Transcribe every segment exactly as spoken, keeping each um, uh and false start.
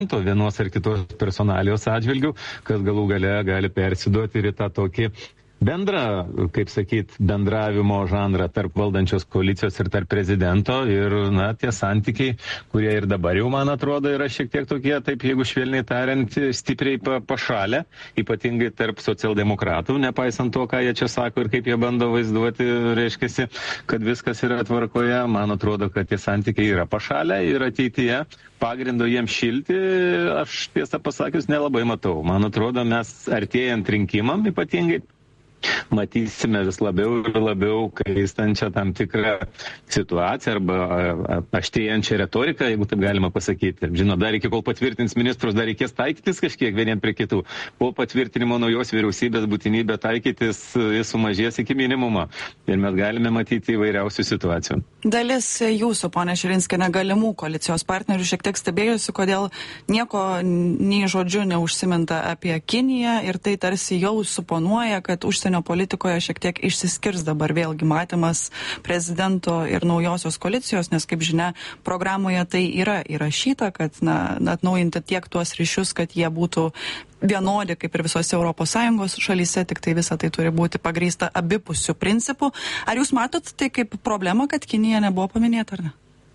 vienos ar kitos personalijos atžvilgių, kas galų gale gali persiduoti ir į tą tokį bendrą, kaip sakyt, bendravimo žanrą tarp valdančios koalicijos ir tarp prezidento. Ir, na, tie santykiai, kurie ir dabar jau, man atrodo, yra šiek tiek tokie, taip jeigu švelniai tariant, stipriai pa, pašalę, ypatingai tarp socialdemokratų, nepaisant to, ką jie čia sako ir kaip jie bando vaizduoti, reiškiasi, kad viskas yra tvarkoje. Man atrodo, kad tie santykiai yra pašalę ir ateityje pagrindo jiems šilti, aš tiesą pasakius nelabai matau. Man atrodo, mes artėjant rinkimam ypatingai matysime vis labiau ir labiau kaistančią tam tikrą situaciją arba aštrėjančią retoriką, jeigu taip galima pasakyti. Žinot, dar iki kol patvirtins ministrus, dar reikės taikytis kažkiek vieniem prie kitų. Po patvirtinimo naujos vyriausybės būtinybė taikytis sumažės iki minimumo. Ir mes galime matyti įvairiausių situacijų. Dalis jūsų, ponia Širinskiene, galimų koalicijos partnerių šiek tiek stebėjusi, kodėl nieko nei žodžiu neužsiminta apie Kiniją ir tai tarsi jau suponuoja, kad užsienio politikoje šiek tiek išsiskirs dabar vėlgi matymas prezidento ir naujosios koalicijos, nes, kaip žinia, programoje tai yra įrašyta, kad na, atnaujinti tiek tuos ryšius, kad jie būtų vienodi kaip ir visose Europos Sąjungos šalyse, tik tai visa tai turi būti pagrįsta abipusių principų. Ar jūs matot tai kaip problemą, kad Kinija nebuvo paminėta, ar ne?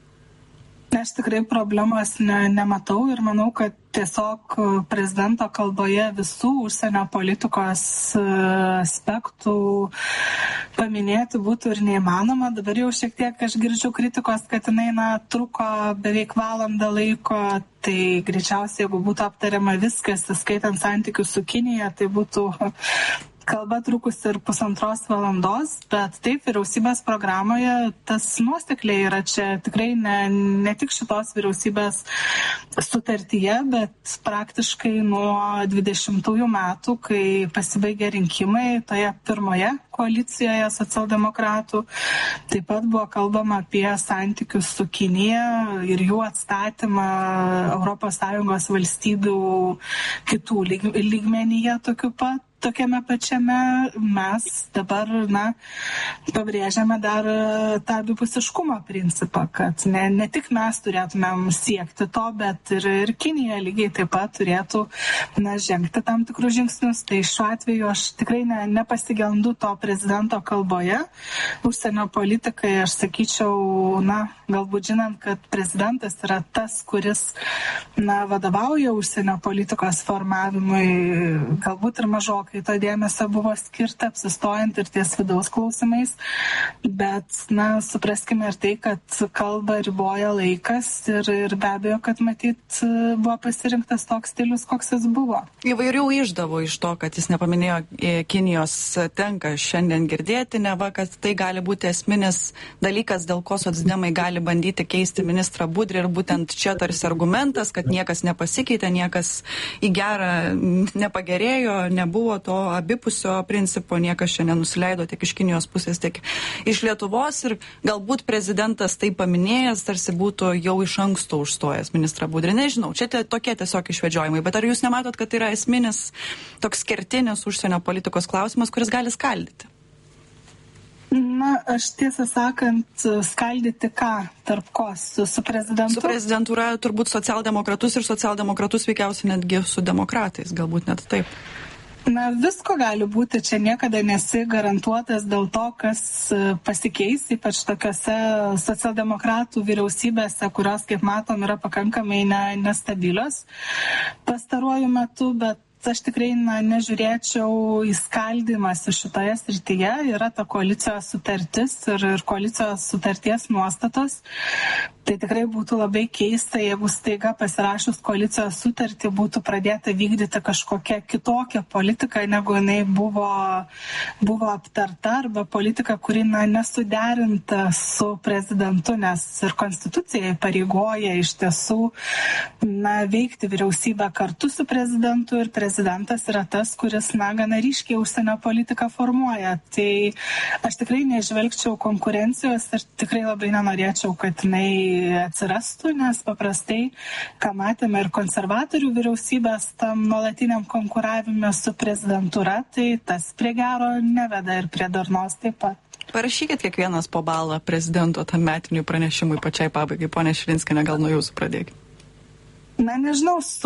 Aš tikrai problemos ne, nematau ir manau, kad tiesiog prezidento kalboje visų užsienio politikos aspektų paminėti būtų ir neįmanoma. Dabar jau šiek tiek aš girdžiu kritikos, kad jinai na, truko beveik valandą laiko. Tai greičiausiai, jeigu būtų aptariama viskas, skaitant santykius su Kinija, tai būtų kalba trukus ir pusantros valandos, bet taip, vyriausybės programoje tas nuosekliai yra čia tikrai ne, ne tik šitos vyriausybės sutartyje, bet praktiškai nuo dvidešimtųjų metų, kai pasibaigė rinkimai toje pirmoje koalicijoje socialdemokratų. Taip pat buvo kalbama apie santykius su Kinija ir jų atstatymą Europos Sąjungos valstybių kitų lyg, lygmenyje tokiu pat. Tokiame pačiame mes dabar, na, pabrėžiame dar tą abipusiškumo principą, kad ne, ne tik mes turėtumėm siekti to, bet ir, ir Kinija lygiai taip pat turėtų, na, žengti tam tikrus žingsnius. Tai šiuo atveju aš tikrai ne, nepasigendu to prezidento kalboje. Užsienio politikai, aš sakyčiau, na, galbūt žinant, kad prezidentas yra tas, kuris, na, vadovauja užsienio politikos formavimui, galbūt ir mažokai kai to dėmesio buvo skirta, apsistojant ir ties vidaus klausimais, bet, na, supraskime ir tai, kad kalbą riboja laikas ir, ir be abejo, kad matyt buvo pasirinktas toks stilius, koks jis buvo. Įvairių išdavų iš to, kad jis nepaminėjo Kinijos, tenka šiandien girdėti, neva, kad tai gali būti esminis dalykas, dėl ko socdemai gali bandyti keisti ministrą Budrį ir būtent čia tarsi argumentas, kad niekas nepasikeitė, niekas į gerą nepagerėjo, nebuvo to abipusio principo, niekas čia nenusileido tiek iš Kinijos pusės, tiek iš Lietuvos ir galbūt prezidentas tai paminėjęs, tarsi būtų jau iš anksto užstojęs ministrą Budrį. Nežinau, čia tie, tokie tiesiog išvedžiojimai, bet ar jūs nematot, kad tai yra esminis toks kertinis užsienio politikos klausimas, kuris gali skaldyti? Na, aš tiesą sakant, skaldyti ką? Tarp ko? Su, su prezidentu? Su prezidentūra turbūt socialdemokratus ir socialdemokratus veikiausiai netgi su demokratais, galbūt net taip. Na, visko gali būti, čia niekada nesi garantuotas dėl to, kas pasikeis, ypač tokiose socialdemokratų vyriausybėse, kurios, kaip matom, yra pakankamai ne, nestabilios pastaruoju metu, bet aš tikrai na, nežiūrėčiau į skaldymąsi šitoje srityje. Yra ta koalicijos sutartis ir, ir koalicijos sutarties nuostatos. Tai tikrai būtų labai keista, jeigu staiga pasirašus koalicijos sutartį būtų pradėta vykdyti kažkokia kitokia politika, negu jinai buvo, buvo aptarta, arba politika, kuri na, nesuderinta su prezidentu, nes ir konstitucija pareigoja iš tiesų na, veikti vyriausybę kartu su prezidentu ir prezidentas yra tas, kuris na, gana ryškiai užsienio politiką formuoja. Tai aš tikrai nežvelgčiau konkurencijos ir tikrai labai nenorėčiau, kad jinai atsirastų, nes paprastai, ką matėme ir konservatorių vyriausybės tam nuolatiniam konkuravime su prezidentūra, tai tas prie gero neveda ir prie darnos taip pat. Parašykit kiekvienas po balą prezidento tam metiniui pranešimui pačiai pabaigai. Ponia Širinskiene, gal nuo jūsų pradėkime. na nežinau su